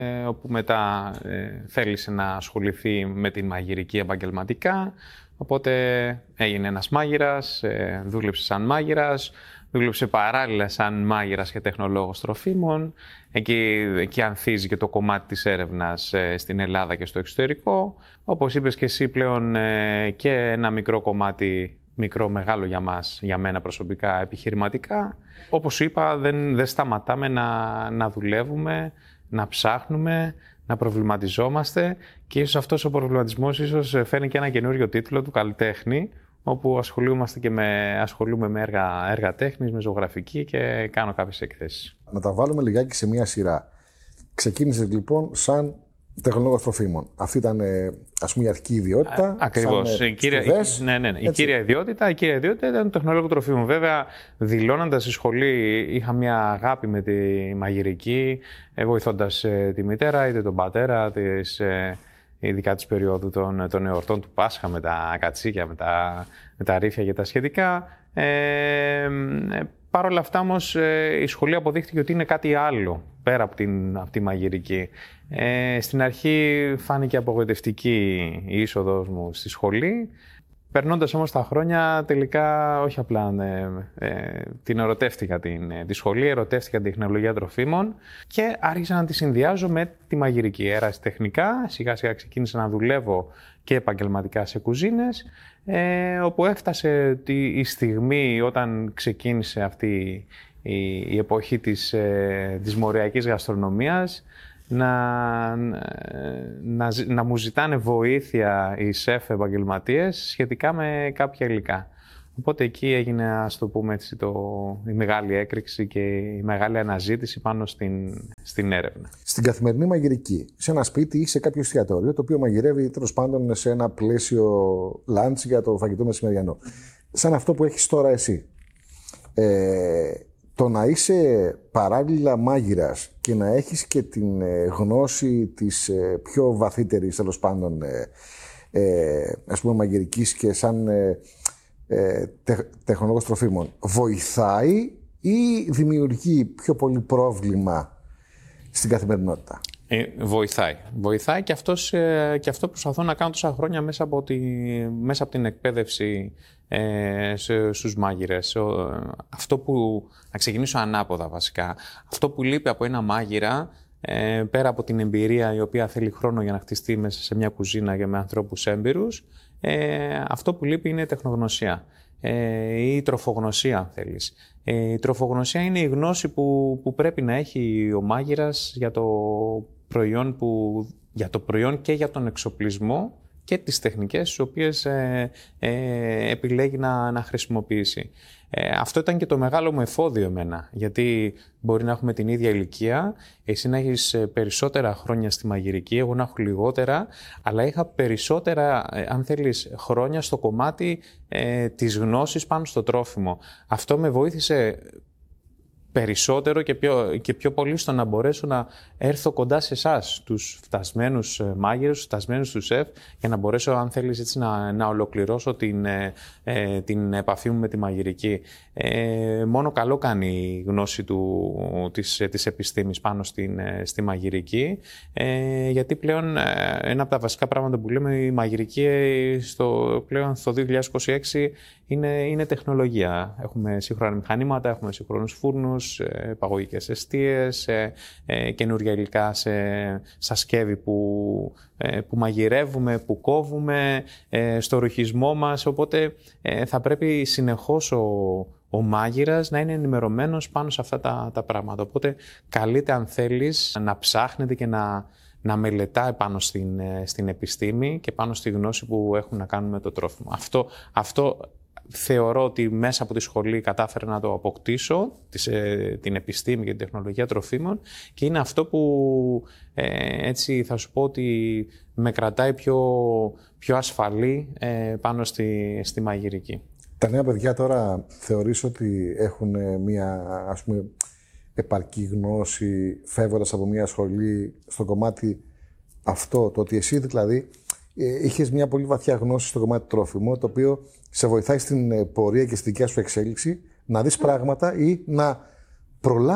όπου μετά θέλησε να ασχοληθεί με την μαγειρική επαγγελματικά, οπότε έγινε ένας μάγειρας, δούλεψε σαν μάγειρας, δούλεψε παράλληλα σαν μάγειρας και τεχνολόγος τροφίμων. Εκεί ανθίζει και το κομμάτι της έρευνας στην Ελλάδα και στο εξωτερικό. Όπως είπες και εσύ πλέον και ένα μικρό κομμάτι, μικρό μεγάλο για μας, για μένα προσωπικά επιχειρηματικά. Όπως σου είπα, δεν σταματάμε να δουλεύουμε, να ψάχνουμε, να προβληματιζόμαστε και ίσως αυτός ο προβληματισμός φέρνει και ένα καινούριο τίτλο του καλλιτέχνη, όπου ασχολούμαι με έργα τέχνης, με ζωγραφική και κάνω κάποιες εκθέσεις. Να τα βάλουμε λιγάκι σε μία σειρά. Ξεκίνησες λοιπόν σαν τεχνολόγος τροφίμων. Αυτή ήταν, ας πούμε, η αρχική ιδιότητα. Ακριβώς. Η κύρια ιδιότητα ήταν το τεχνολόγο τροφίμων. Βέβαια, δηλώνοντας στη σχολή, είχα μια αγάπη με τη μαγειρική, βοηθώντας τη μητέρα είτε τον πατέρα ειδικά της περίοδου των εορτών του Πάσχα, με τα κατσίκια, με τα ρύφια και τα σχετικά. Παρ' όλα αυτά όμως η σχολή αποδείχτηκε ότι είναι κάτι άλλο πέρα από τη μαγειρική. Στην αρχή φάνηκε απογοητευτική η είσοδος μου στη σχολή. Περνώντας όμως τα χρόνια, τελικά όχι απλά την ερωτεύτηκα τη σχολή, ερωτεύτηκα την τεχνολογία τροφίμων και άρχισα να τη συνδυάζω με τη μαγειρική. Ερασιτεχνικά, σιγά σιγά ξεκίνησα να δουλεύω και επαγγελματικά σε κουζίνες, όπου έφτασε η στιγμή όταν ξεκίνησε αυτή η εποχή της μοριακής γαστρονομίας, να μου ζητάνε βοήθεια οι σεφ επαγγελματίες σχετικά με κάποια υλικά. Οπότε εκεί έγινε, ας το πούμε έτσι, η μεγάλη έκρηξη και η μεγάλη αναζήτηση πάνω στην έρευνα. Στην καθημερινή μαγειρική, σε ένα σπίτι ή σε κάποιο εστιατόριο, το οποίο μαγειρεύει τέλος πάντων σε ένα πλαίσιο lunch για το φαγητό μεσημεριανό. Σαν αυτό που έχεις τώρα εσύ. Το να είσαι παράλληλα μάγειρας και να έχεις και την γνώση της πιο βαθύτερης, τέλος πάντων, ας πούμε, μαγειρικής και σαν τεχνολόγος τροφίμων, βοηθάει ή δημιουργεί πιο πολύ πρόβλημα στην καθημερινότητα? Βοηθάει και αυτό προσπαθώ να κάνω τόσα χρόνια μέσα από την εκπαίδευση στους μάγειρες. Να ξεκινήσω ανάποδα βασικά. Αυτό που λείπει από ένα μάγειρα, πέρα από την εμπειρία η οποία θέλει χρόνο για να χτιστεί μέσα σε μια κουζίνα και με ανθρώπους έμπειρους, αυτό που λείπει είναι η τεχνογνωσία ή η τροφογνωσία, αν θέλεις. Η τροφογνωσία είναι η γνώση που πρέπει να έχει ο μάγειρας για το προϊόν και για τον εξοπλισμό και τις τεχνικές τις οποίες επιλέγει να χρησιμοποιήσει. Αυτό ήταν και το μεγάλο μου εφόδιο εμένα, γιατί μπορεί να έχουμε την ίδια ηλικία, εσύ να έχεις περισσότερα χρόνια στη μαγειρική, εγώ να έχω λιγότερα, αλλά είχα περισσότερα, αν θέλεις, χρόνια στο κομμάτι της γνώσης πάνω στο τρόφιμο. Αυτό με βοήθησε περισσότερο και πιο πολύ στο να μπορέσω να έρθω κοντά σε εσάς, τους φτασμένους μάγειρες, τους φτασμένους του σεφ, για να μπορέσω, αν θέλεις, έτσι, να ολοκληρώσω την επαφή μου με τη μαγειρική. Μόνο καλό κάνει η γνώση της επιστήμης πάνω στη μαγειρική, γιατί πλέον ένα από τα βασικά πράγματα που λέμε, η μαγειρική πλέον στο 2026 είναι τεχνολογία. Έχουμε σύγχρονα μηχανήματα, έχουμε σύγχρονους φούρνους, παγωγικές εστίες, καινούργια υλικά στα σκεύη που μαγειρεύουμε, που κόβουμε, στο ρουχισμό μας. Οπότε θα πρέπει συνεχώς ο μάγειρας να είναι ενημερωμένος πάνω σε αυτά τα πράγματα. Οπότε καλείται, αν θέλεις, να ψάχνετε και να μελετάει πάνω στην επιστήμη και πάνω στη γνώση που έχουν να κάνουν με το τρόφιμο. Αυτό θεωρώ ότι μέσα από τη σχολή κατάφερα να το αποκτήσω, την επιστήμη και την τεχνολογία τροφίμων, και είναι αυτό που έτσι θα σου πω ότι με κρατάει πιο ασφαλή πάνω στη μαγειρική. Τα νέα παιδιά τώρα θεωρείς ότι έχουν μια, ας πούμε, επαρκή γνώση φεύγοντας από μια σχολή στο κομμάτι αυτό, το ότι εσύ δηλαδή είχες μια πολύ βαθιά γνώση στο κομμάτι τρόφιμο, το οποίο σε βοηθάει στην πορεία και στη δικιά σου εξέλιξη να δεις πράγματα ή να προλάβεις